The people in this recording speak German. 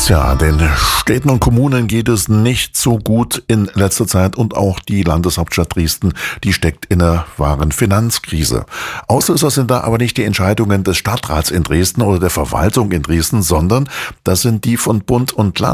Tja, den Städten und Kommunen geht es nicht so gut in letzter Zeit und auch die Landeshauptstadt Dresden, die steckt in einer wahren Finanzkrise. Auslöser sind da aber nicht die Entscheidungen des Stadtrats in Dresden oder der Verwaltung in Dresden, sondern das sind die von Bund und Land.